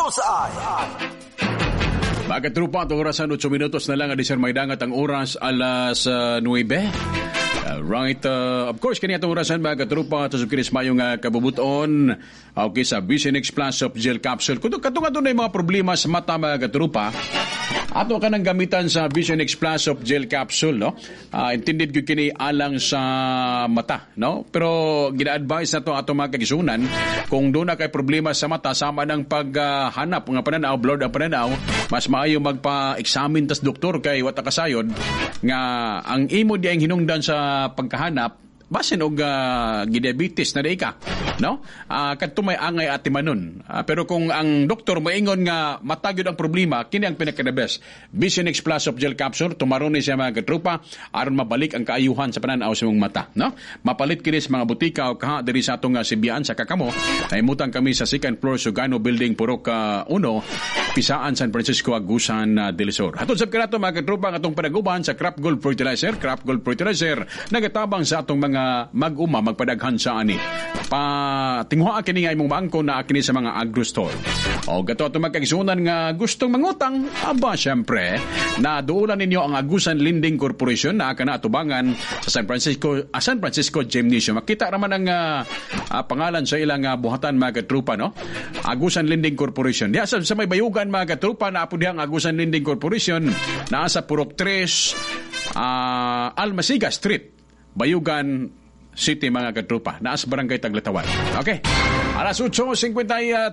Mga trupa, ang orasan 8 minutos na lang adi sir may dangat ang oras alas 9. Right, of course, kanya itong orasan mga trupa, ito kinis mayong kabubuton, okay, sa Visionix Plus of Gel Capsule. Kung katong na yung mga problema sa mata mga trupa, ato ka nang gamitan sa Visionix Plus of Gel Capsule, no? Intended ko kini alang sa mata, no? Pero gina-advise na to ato mga kagisunan, kung doon na kay problema sa mata, sama ng paghanap ng pananaw, blurred ang pananaw, mas maayo magpa-examine tas doktor kay wata kasayod nga ang imo di ang hinungdan sa pagkahanap basin og diabetes na ka, no? Kadto may angay at timanon. Pero kung ang doktor moingon nga matagyod ang problema, kini ang pinaka-the best. Visionix Plus of Gel Capsule, tumaron ni siya mga katrupa aron mabalik ang kaayuhan sa pananaw sa imong mata, no? Mapalit kini sa mga butika o kaha diri sa atong Sibian sa Kakamo. Nahimutang kami sa second floor Sugano Building Purok 1, Pisaan, San Francisco, Agusan del Sur. Hatod sa kanato mga katrupa atong panaguban sa Crop Gold Fertilizer. Crop Gold Fertilizer nagatabang sa atong mga mag-uma, magpadaghan sa ani. Tinguha kini nga imong maangko na kini sa mga agro-store. O gato ito magkagisunan nga gustong mangutang, aba syempre, na duulan ninyo ang Agusan Lending Corporation na kana atubangan sa San Francisco Gymnasium. Makita raman ang pangalan sa ilang buhatan mga katrupa, no? Agusan Lending Corporation. Diya sa may bayugan mga katrupa na apo diya ang Agusan Lending Corporation na sa Purok 3, Almasiga Street, Bayugan City mga katrupa, naas Barangay Taglatawan. Okay. Alas 8:53.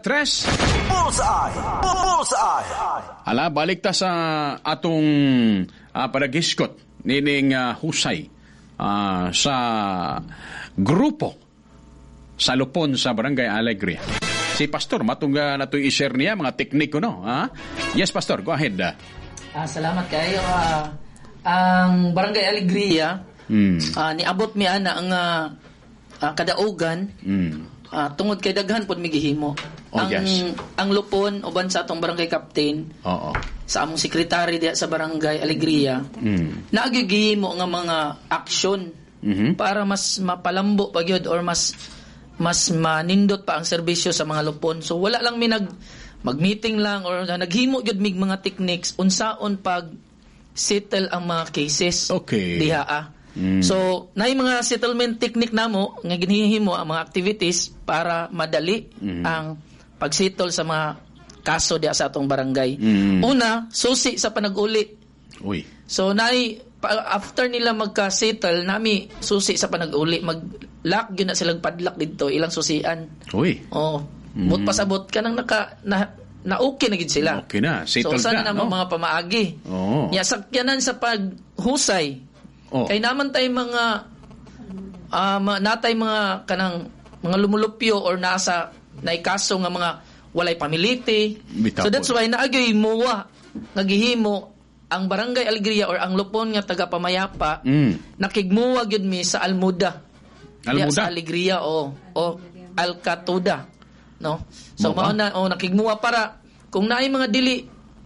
Bullseye. Ala, balik ta sa atong panagiskot nining husay sa grupo sa Lupon sa Barangay Alegria. Si Pastor, matungga na ito i-share niya mga tekniko, no? Yes, Pastor, go ahead. Salamat kayo. Ang Barangay Alegria, niabot mi ana ang kadaugan tungod kay daghan pod migihimo. Ang Lupon uban sa atong barangay captain, sa among sekretary diya sa Barangay Alegria, naagigihimo nga mga aksyon para mas mapalambo pa gyud or mas manindot pa ang serbisyo sa mga Lupon. So wala lang mi mag-meeting lang or naghimo gyud mig mga techniques unsaon pag settle ang mga cases. Okay. Diha. So, na mga settlement technique namo nga ginhihimo ang mga activities para madali ang pag-settle sa mga kaso diya sa atong barangay. Una, susi sa panag-uli. Uy. So, after nila magka-settle, nami susi sa panag-uli. Mag-lock yun na silang padlock dito, ilang susian. Uy. But pasabot ka nang na okay na gid sila. Okay na, settled so, sana na. So, mga pamaagi. Nya sakyanan sa paghusay. Kay naman tay mga natay mga kanang mga lumulupyo or nasa naikaso nga mga walay pamiliti. So that's why naagyoy muwa nagihimo ang Barangay Alegria or ang Lupon nga taga Pamayapa nakigmuwa gyud mi sa Almuda. Sa Alegria o Alcatuda, no? So mao na nakigmuwa para kung naay mga dili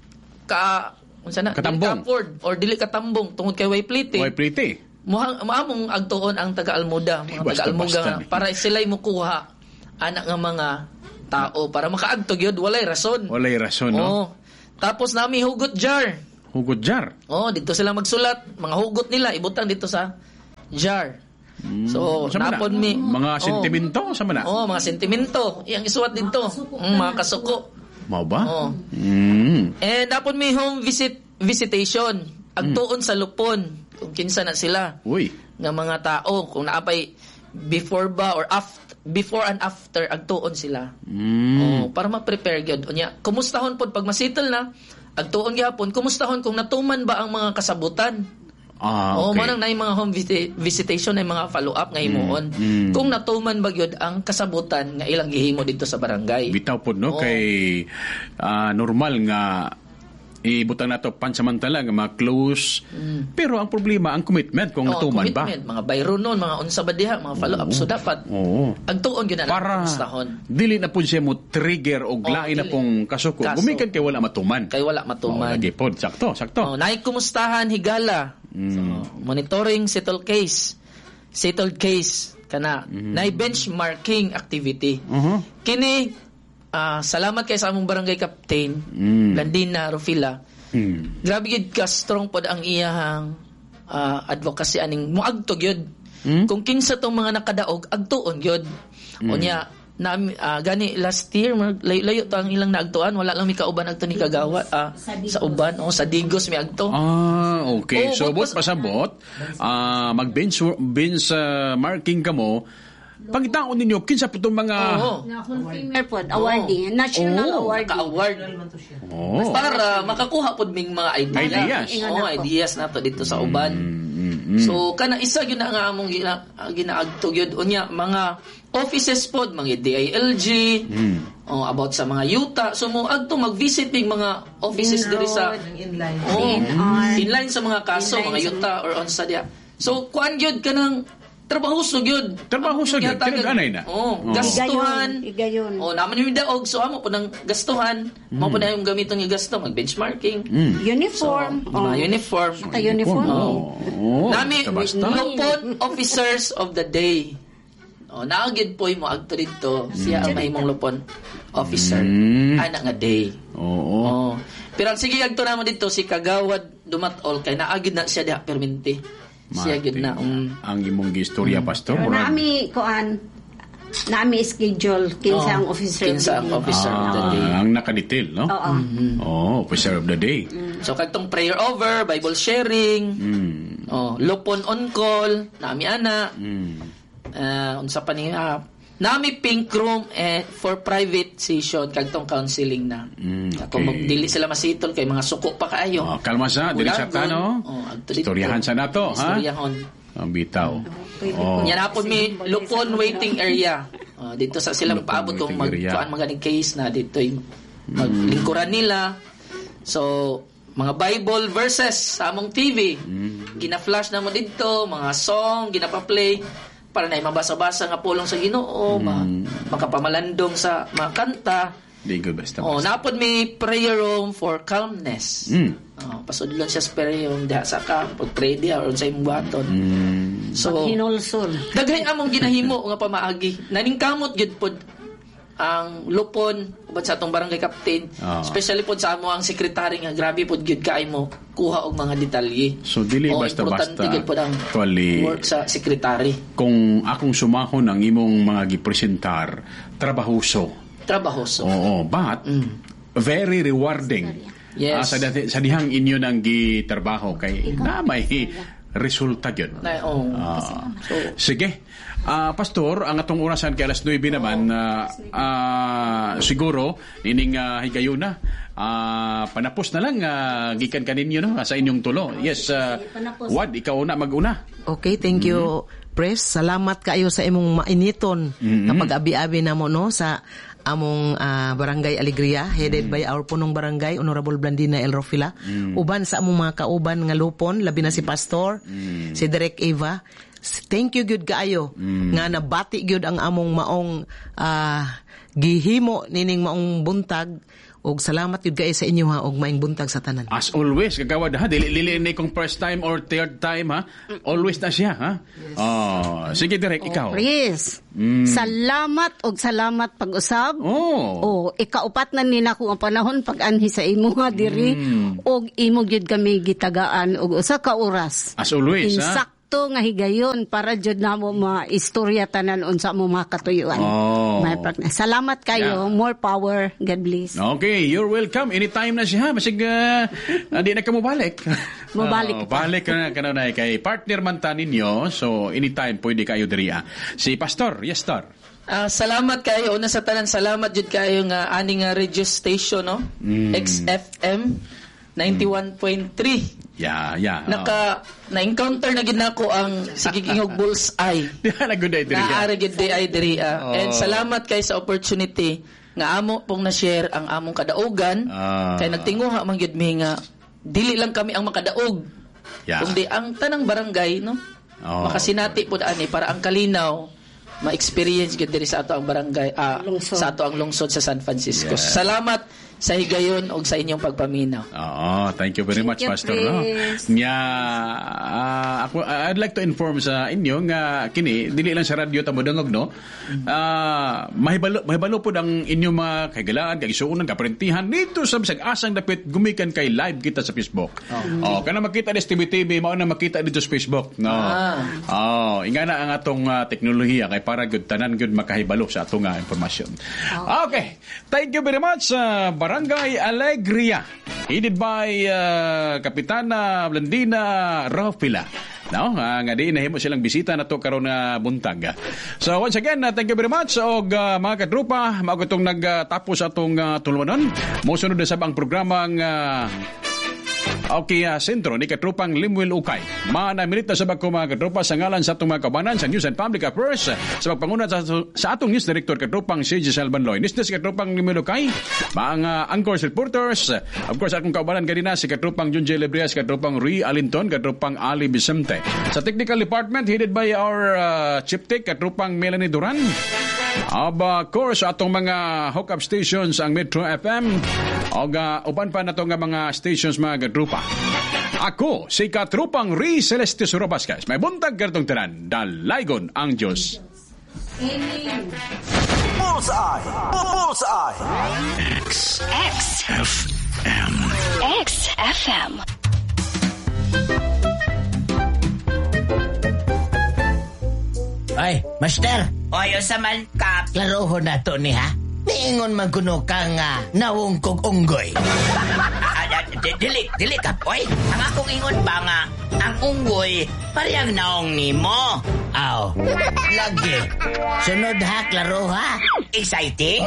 katambong or dili katambong tungod kay way plite. Maamong agtuon ang taga-Almuda, mga taga-Almuga para sila'y mukuha anak nga mga tao para makaagto gyud walay rason. No. Tapos nami hugot jar. Dito sila magsulat, mga hugot nila ibutang dito sa jar. So, napon mi mga sentimento sa mana. Mga sentimento. Iyang isuwat dito. Mga kasuko. Mao ba? And napon may home visitation. Agtuon sa Lupon kung kinsa na sila. Uy. Nga mga tao kung naapay before ba or before and after agtuon sila. Para ma-prepare gyud. Unya, kumustahon pod pag masettle na agtuon gyapon, kumustahon kung natuman ba ang mga kasabutan. Okay. Manang na yung mga home visitation na mga follow-up nga himuon. Kung natuman ba gyud ang kasabutan nga ilang gihimo dito sa barangay. Bitaw po, no? Kay normal nga ibutang nato pansamantala nga mga close. Pero ang problema, ang commitment kung natuman ba. Mga bayro nun, mga unsa ba diha, mga follow-up. So dapat, agtuon gyud na para dili na po siya mo trigger o lain na pong kasuko. Gumikan kay wala matuman. Lagi po, sakto. Naay kumustahan, higala. So, monitoring settled case kana naay benchmarking activity. Kini salamat kay sa among barangay captain, Blandina Rufila. Grabe gid ka strong pod ang iyahang advocacy aning moagto gyud. Kung kinsa tong mga nakadaog agtuon gyud. Unya gani last year layo to ang ilang naagtuan, wala lang mi kauban agto ni Kagawad sa uban sa Digos mi agto. Okay. So bot pasabot mag bench marking kamo. Pagitaon ninyo kinsa pud tong mga Premier pod awarding, national award. Ka-award. Para makakuha pod ming mga ideas. Ideas nato dito sa uban. So kana isa gyud na nga among ginaagto gyud unya mga offices pod, mga DILG, about sa mga yuta. So mo agto mag-visit ning mga offices diri sa inline sa mga kaso, mga yuta or unsa dia. So kuan gyud kanang trabahoso gyud. Kinaganay na. Gastuhan. Igayon. Naman yung daog. So, amo po ng gastuhan. Mo po na yung gamiton yung gasto. Mag-benchmarking. Uniform. Uniform. Naka-uniform. Nami, lupon officers of the day. Naagid po yung agto dito. Siya ang mahimong lupon officer. Anak nga day. Pero sige, agto naman dito, si Kagawad Dumatol, kay naagid na siya diha perminti. Siya gid na ang imong gistorya pastor nami schedule kinsa ang officer of the day ang nakadetail no officer of the day. So kadtong prayer over, Bible sharing, lupon on call nami ana unsa pa ni nami pink room for private session kadtong counseling na. Kung dili sila masitol kay mga suko pa kaayo. Kalma sa dili sa kano. Istoryahan sa nato ha. Istoryahon. Ang bitaw. Nya napon mi lupon waiting area. Dito sa silang paabot kung magkuan mga case na dito maglingkuran nila. So mga Bible verses sa among TV. Gina-flash na mo dito, mga song gina-play para na mabasa-basa nga pulong sa Ginoo, makapamalandong sa mga kanta. Di good basta. Napod may prayer room for calmness. Pasudlon siya sa prayer room diha sa ka pag-pray diha or sa imong buhaton. So hinulsol. Daghay among ginahimo nga pamaagi. Naningkamot gyud pod ang lupon ubad sa atong barangay captain, especially pod sa amo ang sekretary nga grabe pod gyud kay mo kuha og mga detalye. So dili basta-basta actually work sa sekretary. Kung akong sumahon ang imong mga gipresentar, trabahoso. But very rewarding. Yes. Sa dihang inyo nang gitrabaho kay na may resulta gyud. Sige. Pastor, ang atong orasan kay alas 9 naman siguro ining higayuna panapos na lang gikan kaninyo no sa inyong tulo. Yes, Wad, ikaw na mag-una. Okay, thank you. Pres, salamat kayo sa imong mainiton kapag abi-abi namo no sa among Barangay Alegria headed by our punong barangay Honorable Blandina L. Rufila. Uban sa among mga kauban nga lupon labi na si Pastor, si Direk Eva. Thank you gyud kaayo nga nabati gyud ang among maong gihimo nining maong buntag og salamat gyud kaayo sa inyo ha og maing buntag sa tanan. As always Kagawad ha dili ni kung first time or third time ha, always na siya ha. Sige Direk, ikaw. Please. Salamat og salamat pag-usab. Ikaupat na nina ko ang panahon pag-anhi sa imo nga diri og imo gyud kami gitagaan og usa ka oras. As always ha. Nga higayon para jud namo maistorya tanan unsa mo mga katuyuan. Salamat kayo. More power. God bless. Okay, you're welcome. Anytime na siya. Masig hindi na ka mabalik. Balik ka na kay partner man ta ninyo. So anytime pwede kayo diriya. Si Pastor. Yes, Star. Salamat kayo. Una sa tanan, salamat jud kayo nga aning radio station no. XFM 91.3. Na-encounter na gid nako ang sigigingog bullseye. Naara gid diri. And salamat kay sa opportunity nga amo pong na-share ang among kadaugan. Kay nagtinguha man gid mi nga dili lang kami ang makadaog. Kundi ang tanang barangay no. Makasinati pud ani para ang kalinaw ma-experience gid diri sa ato ang barangay sa ato ang lungsod sa San Francisco. Salamat sa higayon o sa inyong pagpaminaw. Thank you very much, Pastor. No? I'd like to inform sa inyo nga kini dili lang sa radyo tamo dangog, no. Mahibalo po ang inyong mga kagalaan, kaigsuonan, kaparentihan dito sa bisag asang dapit gumikan kay live kita sa Facebook. Kana makita ni TV mao na makita dito sa Facebook, no. Ingana ang atong teknolohiya kay para gud tanan gud makahibalo sa atong impormasyon. Okay. Thank you very much, Barangay Alegria, headed by Kapitana Blandina Rofila. No, nga di nahimo silang bisita na to karon nga buntag. So once again, thank you very much og mga katrupa, mao gutong nagtapos atong tulumanon. Mosunod na sab ang programang sentro ni Katrupang Limuel Ukay. Manamilit na sa bagko mga katrupa sa ngalan sa atong mga kabanan sa News and Public Affairs sa pagpanguna sa atong News Director Katrupang C.J. Salbanloy. Nis si Katrupang Limuel Ukay, mga anchors reporters, of course atong kabanan ganina si Katrupang Junjay Lebrias, Katrupang Rui Alinton, Katrupang Ali Vicente. Sa technical department headed by our chief tech Katrupang Melanie Duran. Of course, atong mga hookup stations ang Metro FM o uban pa na itong mga stations mga katrupa. Ako, si Katrupang Ri Celeste Surabascas. May buntag kartong tanan, dalaygon ang Diyos. Amen. Bullseye! Bullseye! XFM. XFM. Ay, Master! Oyo sa man ka, klaroho na to ni ha? Niingon magkuno ka nga nawong kog unggoy. Dili ka, oy. Ang akong ingon ba nga, ang unggoy, parehang naong nimo. Aw, lagi. Sunod ha, klaro ha? Exciting?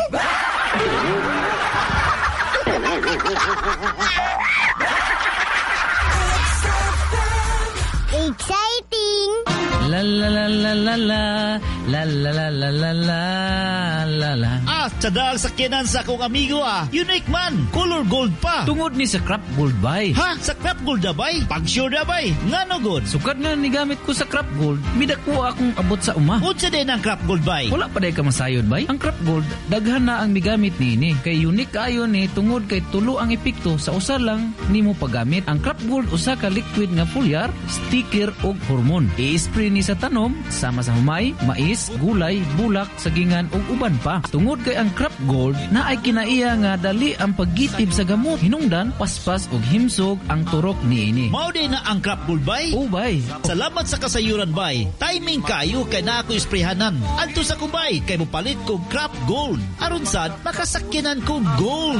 Exciting! La la la la la la la la la la la la la. Tsadal sa kinan sa akong amigo Unique man, color gold pa. Tungod ni sa Crop Gold bay. Ha? Sa Crop Gold na bay? Pag sure na bay? Ngano god? Sukad nga ni gamit ko sa Crop Gold, midako akong abot sa uma. Unsa din ang Crop Gold bay? Wala pa day ka masayod bay. Ang Crop Gold, daghan na ang migamit niini. Kay unique kaayo ni tungod kay tulo ang epekto sa usa lang nimo paggamit. Ang Crop Gold usa ka liquid nga foliar, sticker ug hormone. I-spray ni sa tanom sama sa humay, mais, gulay, bulak, sagingan ug uban pa. Tungod kay ang Crop Gold na ay kinaiya nga dali ang paggitib sa gamot, hinungdan, paspas ug himsog ang turok niini. Mao din na ang Crop Gold bay? O bay. Salamat sa kasayuran bay. Timing kayo kay na ako isprehanan. Adto sa kubay kay mopalit ko Crop Gold. Aron sad makasakyanan ko gold.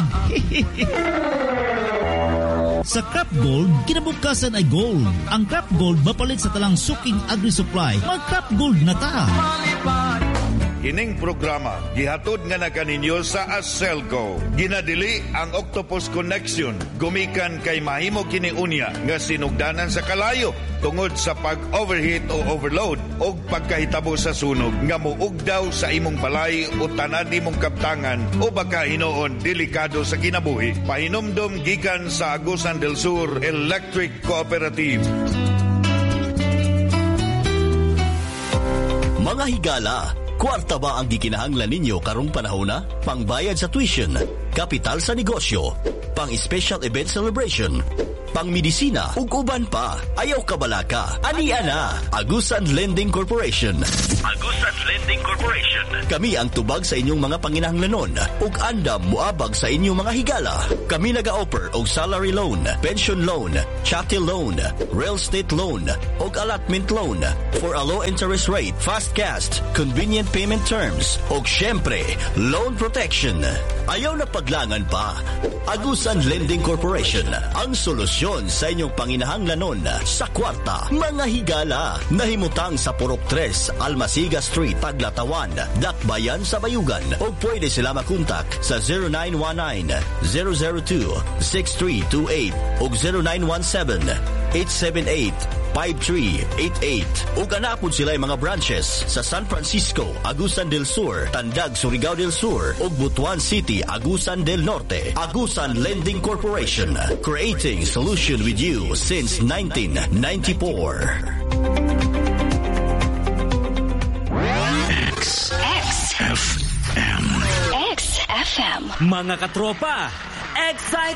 Sa Crop Gold, kinabukasan ay gold. Ang Crop Gold mapalit sa talang suking agri-supply. Mag-Crop Gold na ta. Ining programa gihatod nga nakaninyo sa Aselco. Ginadili ang Octopus Connection. Gumikan kay mahimo kini unya nga sinugdanan sa kalayo tungod sa pag-overheat o overload o pagkahitabo sa sunog nga muugdaw sa imong balay o tanan nimong kaptangan o baka hinoon delikado sa kinabuhi. Pahinomdom gikan sa Agusan del Sur Electric Cooperative. Mga higala, kwarta ba ang gikinahanglan ninyo karong panahon na? Pangbayad sa tuition, kapital sa negosyo, pang-special event celebration, pang-medisina, ug uban pa. Ayaw kabalaka. Ania na, Agusan Lending Corporation. Agusan Lending Corporation. Kami ang tubag sa inyong mga panginahanglanon ug andam muabag sa inyong mga higala. Kami naga-offer og salary loan, pension loan, chattel loan, real estate loan ug allotment loan for a low interest rate, fast cash, convenient payment terms ug syempre, loan protection. Ayaw na paglangan pa. Agusan Lending Corporation, ang solusyon sa inyong panginahanglanon sa kwarta. Mga higala, nahimutang sa Purok 3, Almasiga Street, Taglatawan, Dakbayan sa Bayugan. O pwede sila makontak sa 0919-002-6328 o 0917-878-5388. O ganapon sila mga branches sa San Francisco, Agusan del Sur, Tandag, Surigao del Sur o Butuan City, Agusan del Norte. Agusan Lending Corporation, creating solution with you since 1994. XFM. XFM. Mga katropa, excited.